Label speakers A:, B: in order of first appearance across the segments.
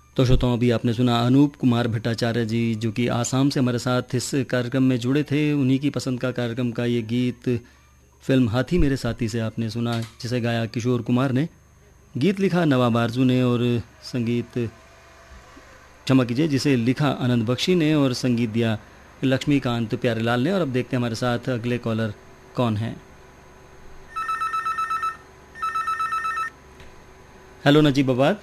A: तो श्रोताओं, अभी आपने सुना अनूप कुमार भट्टाचार्य जी, जो कि आसाम से हमारे साथ इस कार्यक्रम में जुड़े थे। उन्हीं की पसंद का कार्यक्रम का ये गीत फिल्म हाथी मेरे साथी से आपने सुना, जिसे गाया किशोर कुमार ने, गीत लिखा नवाब आरजू ने और संगीत, क्षमा कीजिए, जिसे लिखा आनंद बख्शी ने और संगीत दिया लक्ष्मीकांत प्यारेलाल ने। और अब देखते हैं हमारे साथ अगले कॉलर कौन है। हेलो नजीबाबाद।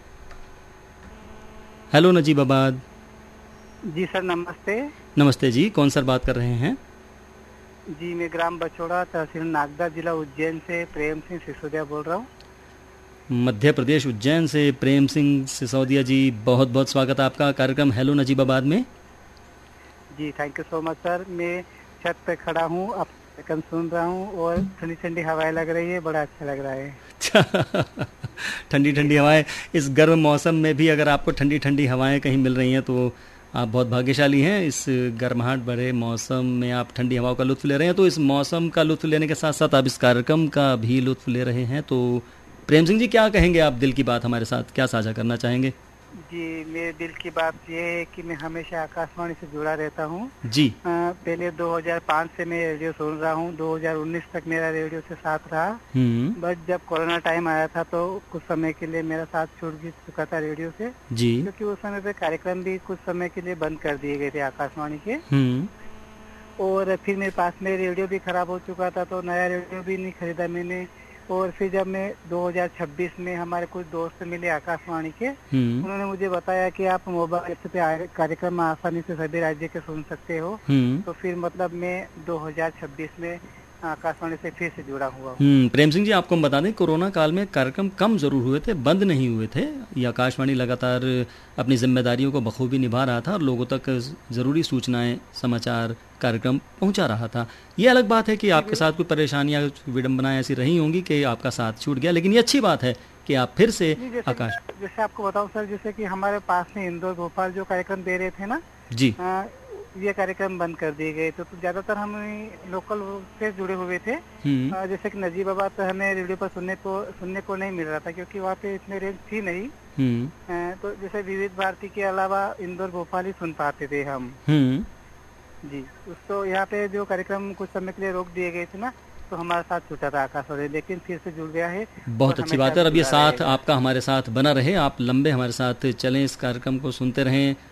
A: हेलो नजीबाबाद।
B: जी सर, नमस्ते।
A: नमस्ते जी, कौन सर बात कर रहे हैं?
B: जी, मैं ग्राम बछोड़ा, तहसील नागदा, जिला उज्जैन से प्रेम सिंह सिसोदिया बोल रहा हूँ।
A: मध्य प्रदेश, उज्जैन से प्रेम सिंह सिसोदिया जी, बहुत बहुत स्वागत है आपका कार्यक्रम हेलो नजीबाबाद में।
B: जी, thank you so much sir. मैं छत पे खड़ा हूँ, आप कार्यक्रम सुन रहा हूँ और ठंडी ठंडी हवाएं लग रही है, बड़ा अच्छा लग रहा है।
A: अच्छा, ठंडी ठंडी हवाएं, इस गर्म मौसम में भी अगर आपको ठंडी ठंडी हवाएं कहीं मिल रही हैं तो आप बहुत भाग्यशाली हैं। इस गर्माहट भरे मौसम में आप ठंडी हवाओं का लुत्फ़ ले रहे हैं। तो इस मौसम का लुत्फ़ लेने के साथ साथ आप इस कार्यक्रम का भी लुत्फ़ ले रहे हैं। तो प्रेम सिंह जी, क्या कहेंगे आप, दिल की बात हमारे साथ क्या साझा करना चाहेंगे?
B: जी, मेरे दिल की बात ये है कि मैं हमेशा आकाशवाणी से जुड़ा रहता हूँ
A: जी।
B: पहले 2005 से मैं रेडियो सुन रहा हूँ, 2019 तक मेरा रेडियो से साथ रहा। बट जब कोरोना टाइम आया था तो कुछ समय के लिए मेरा साथ छूट चुका था रेडियो से जी, क्योंकि उस समय पे कार्यक्रम भी कुछ समय के लिए बंद कर दिए गए थे आकाशवाणी के। और फिर मेरे पास में रेडियो भी खराब हो चुका था, तो नया रेडियो भी नहीं खरीदा मैंने। और फिर जब मैं 2026 में हमारे कुछ दोस्त मिले आकाशवाणी के, उन्होंने मुझे बताया कि आप मोबाइल पे कार्यक्रम आसानी से सभी राज्य के सुन सकते हो। तो फिर मतलब मैं 2026 में आकाशवाणी से फिर से जुड़ा हुआ हूँ।
A: प्रेम सिंह जी, आपको हम बता दें, कोरोना काल में कार्यक्रम कम जरूर हुए थे, बंद नहीं हुए थे। ये आकाशवाणी लगातार अपनी जिम्मेदारियों को बखूबी निभा रहा था और लोगों तक जरूरी सूचनाएं, समाचार, कार्यक्रम पहुंचा रहा था। ये अलग बात है कि आपके साथ कोई परेशानियां, विडंबनाएं ऐसी रही होंगी कि आपका साथ छूट गया, लेकिन ये अच्छी बात है कि आप फिर से
B: जैसे आपको बताऊं सर, जैसे कि हमारे पास में इंदौर, भोपाल जो कार्यक्रम दे रहे थे ना
A: जी,
B: ये कार्यक्रम बंद कर दिए गए। तो ज्यादातर हम लोकल से जुड़े हुए थे। जैसे कि नजीबाबाद तो हमें रेडियो पर सुनने को नहीं मिल रहा था, क्योंकि वहाँ पे इतने रेंज थी नहीं। तो जैसे विविध भारती के अलावा इंदौर, भोपाल ही सुन पाते थे हम जी। तो यहाँ पे जो कार्यक्रम कुछ समय के लिए रोक दिए गए थे ना, तो हमारे साथ छूटा था आकाशवाणी, लेकिन फिर से जुड़ गया है।
A: बहुत अच्छी बात है। और अब ये साथ आपका हमारे साथ बना रहे, आप लंबे हमारे साथ चलें, इस कार्यक्रम को सुनते रहें